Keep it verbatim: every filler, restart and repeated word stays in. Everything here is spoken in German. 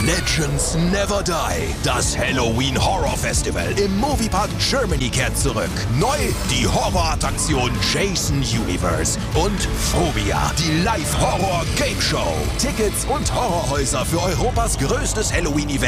Legends Never Die. Das Halloween Horror Festival im Moviepark Germany kehrt zurück. Neu die Horrorattraktion Jason Universe und Phobia, die Live-Horror-Game Show. Tickets und Horrorhäuser für Europas größtes Halloween-Event